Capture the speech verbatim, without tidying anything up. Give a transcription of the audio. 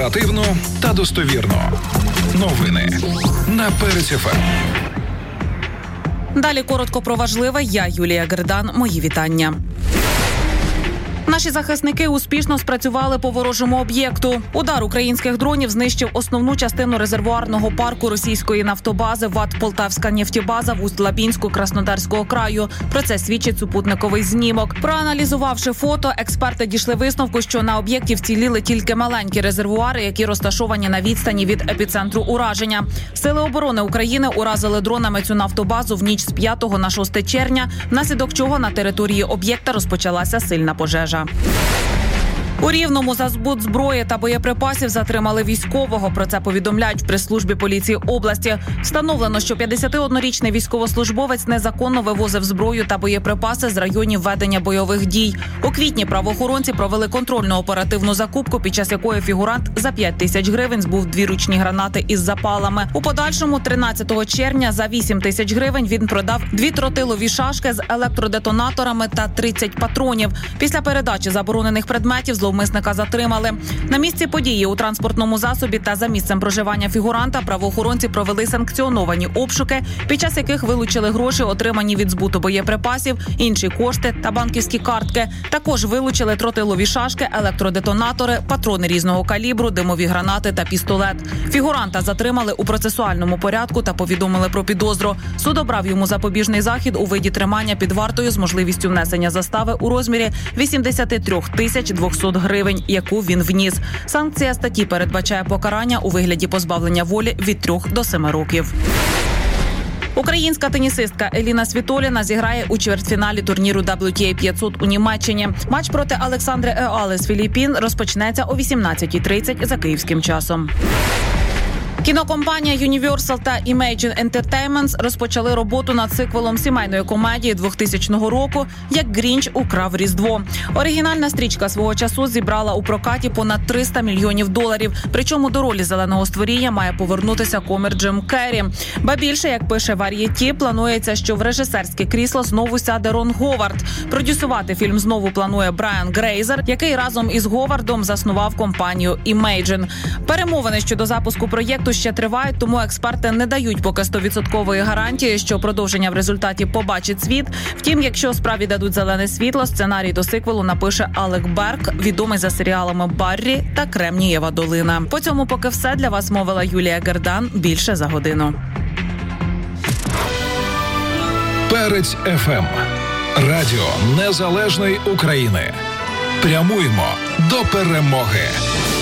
Оперативно та достовірно. Новини на Перець еф ем. Далі коротко про важливе. Я Юлія Гердан. Мої вітання. Наші захисники успішно спрацювали по ворожому об'єкту. Удар українських дронів знищив основну частину резервуарного парку російської нафтобази ВАТ «Полтавська нефтебаза» в Усть-Лабінську Краснодарського краю. Про це свідчить супутниковий знімок. Проаналізувавши фото, експерти дійшли висновку, що на об'єкті вціліли тільки маленькі резервуари, які розташовані на відстані від епіцентру ураження. Сили оборони України уразили дронами цю нафтобазу в ніч з п'ятого на шосте червня, внаслідок чого на території об'єкта розпочалася сильна пожежа. У Рівному за збут зброї та боєприпасів затримали військового. Про це повідомляють в прес-службі поліції області. Встановлено, що п'ятдесятиоднорічний військовослужбовець незаконно вивозив зброю та боєприпаси з районів ведення бойових дій. У квітні правоохоронці провели контрольну оперативну закупку, під час якої фігурант за п'ять тисяч гривень збув дві ручні гранати із запалами. У подальшому тринадцятого червня за вісім тисяч гривень він продав дві тротилові шашки з електродетонаторами та тридцять патронів. Після передачі заборонених предметів зловмисника затримали. На місці події у транспортному засобі та за місцем проживання фігуранта правоохоронці провели санкціоновані обшуки, під час яких вилучили гроші, отримані від збуту боєприпасів, інші кошти та банківські картки. Також вилучили тротилові шашки, електродетонатори, патрони різного калібру, димові гранати та пістолет. Фігуранта затримали у процесуальному порядку та повідомили про підозру. Суд обрав йому запобіжний захід у виді тримання під вартою з можливістю внесення застави у розмірі вісімдесят три тисячі двісті гривень, яку він вніс. Санкція статті передбачає покарання у вигляді позбавлення волі від трьох до семи років. Українська тенісистка Еліна Світоліна зіграє у чвертьфіналі турніру дабл ю ті ей п'ятсот у Німеччині. Матч проти Олександри Еали з Філіппін розпочнеться о вісімнадцятій тридцять за київським часом. Кінокомпанія Universal та Imagine Entertainments розпочали роботу над сиквелом сімейної комедії двохтисячного року «Як Грінч украв Різдво». Оригінальна стрічка свого часу зібрала у прокаті понад триста мільйонів доларів. Причому до ролі зеленого створіння має повернутися комір Джим Керрі. Ба більше, як пише Variety, планується, що в режисерське крісло знову сяде Рон Говард. Продюсувати фільм знову планує Брайан Грейзер, який разом із Говардом заснував компанію Imagine. Перемовини щодо запуску проєкту ще тривають, тому експерти не дають поки сто відсотків гарантії, що продовження в результаті побачить світ. Втім, якщо справі дадуть зелене світло, сценарій до сиквелу напише Алек Берг, відомий за серіалами «Баррі» та «Кремнієва долина». По цьому поки все. Для вас мовила Юлія Гердан. Більше за годину. Перець еф ем. Радіо Незалежної України. Прямуємо до перемоги.